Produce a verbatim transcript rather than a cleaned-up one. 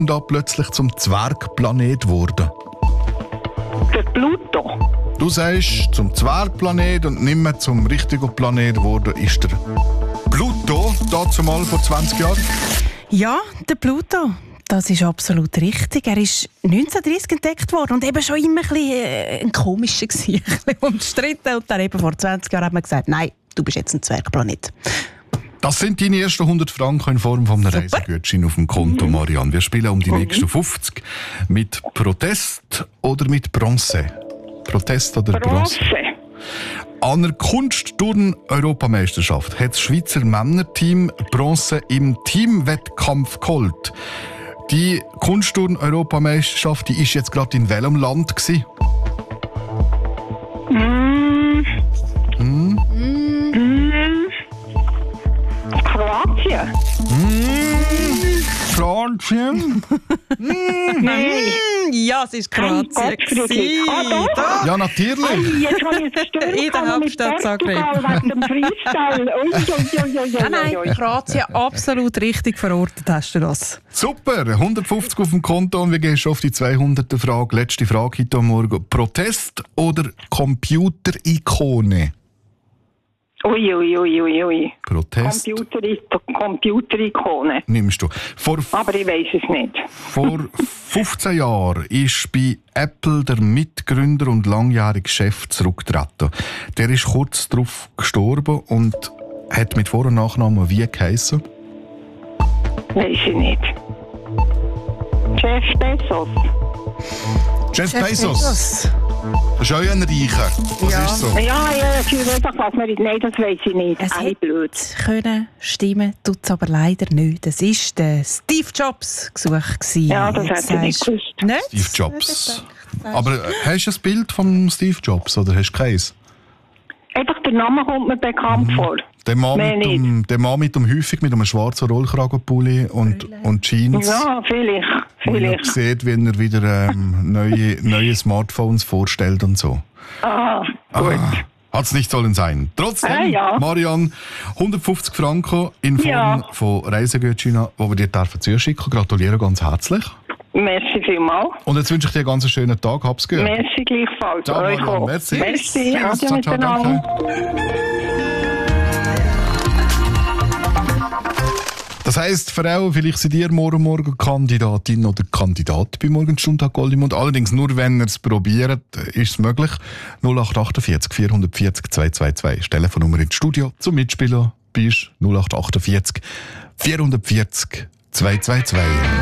da plötzlich zum Zwergplanet geworden? Der Pluto. Du sagst, zum Zwergplanet und nicht mehr zum richtigen Planet geworden ist der Pluto, dazu mal vor zwanzig Jahren. Ja, der Pluto. Das ist absolut richtig. Er ist neunzehnhundertdreißig entdeckt worden und eben schon immer ein, bisschen, äh, ein komischer gewesen, ein bisschen umstritten. Und dann eben vor zwanzig Jahren hat man gesagt, nein, du bist jetzt ein Zwergplanet. Das sind deine ersten hundert Franken in Form von einem Reisegutschein auf dem Konto, Marianne. Wir spielen um die nächsten fünfzig mit Protest oder mit Bronze. Protest oder Bronze? Bronze. An der Kunstturn-Europameisterschaft hat das Schweizer Männerteam Bronze im Teamwettkampf geholt. Die Kunstturn-Europameisterschaft, die ist jetzt gerade in welchem Land gewesen? Mm. Hm? Mm. Kroatien. Hm? Kroatien? Nein. Ja, es war Kroatien. gewesen. Ah, doch? Ja, natürlich. Hey, jetzt habe ich es verstanden. In der Hauptstadt Zagreb. Wegen dem Freestyle. Ui, ui, ui, ui, Nein, nein, ui, ui. Kroatien absolut richtig verortet, hast du das. Super, hundertfünfzig auf dem Konto und wir gehen schon auf die zweihunderte Frage. Letzte Frage heute am Morgen. Protest oder Computerikone? Ui, ui, ui, ui, ui. Protest Computer, Computerikone. nimmst du. Vor, Aber ich weiss es nicht. vor fünfzehn Jahren ist bei Apple der Mitgründer und langjährige Chef zurückgetreten. Der ist kurz darauf gestorben und hat mit Vor- und Nachnamen wie geheissen? Weiss ich nicht. Jeff Bezos. Jeff Bezos. Das ist auch ein Reicher. Das Ja. ist so. Ja, ja, ich weiß auch, was man... Nein, das weiss ich nicht. Es Ei, hätte blöd. können stimmen, tut es aber leider nicht. Das war der Steve Jobs gesucht. gewesen. Ja, das Jetzt hätte ich nicht sagst du- gewusst. Nicht? Steve Jobs. Nicht gedacht. Aber äh, hast du ein Bild von Steve Jobs oder hast du keins? Einfach der Name kommt mir bekannt vor. Der Mann, Mehr mit nicht. dem, der Mann mit dem häufig mit einem schwarzen Rollkragenpulli und, und Jeans. Ja, vielleicht. Wo man Vielleicht. sieht, wenn er wieder ähm, neue, neue Smartphones vorstellt und so. Ah, gut. Hat es nicht sollen sein. Trotzdem, Ah, ja. Marianne, hundertfünfzig Franken in Form Ja. von Reisegutscheinen, die wir dir dürfen zuschicken. Gratuliere ganz herzlich. Merci vielmals. Und jetzt wünsche ich dir einen ganz schönen Tag. Hab's gehört. Merci gleichfalls. Ciao, Euch Marianne. auch. Merci. Merci. Servus. Adieu Ciao, ciao, miteinander. danke. Das heisst, Frau, vielleicht seid ihr morgen Morgen Kandidatin oder Kandidat bei Morgenstundtag Goldimund. Allerdings nur, wenn ihr es probiert, ist es möglich. null acht achtundvierzig vierhundertvierzig zweihundertzweiundzwanzig. Das Telefonnummer ins Studio zum Mitspielen bist null acht achtundvierzig vierhundertvierzig zweihundertzweiundzwanzig.